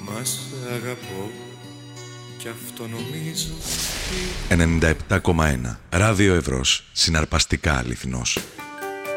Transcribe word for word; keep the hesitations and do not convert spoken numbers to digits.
Μα σ' αγαπώ κι αυτό νομίζω. ενενήντα επτά κόμμα ένα Ράδιο Εύρος. Συναρπαστικά αληθινός.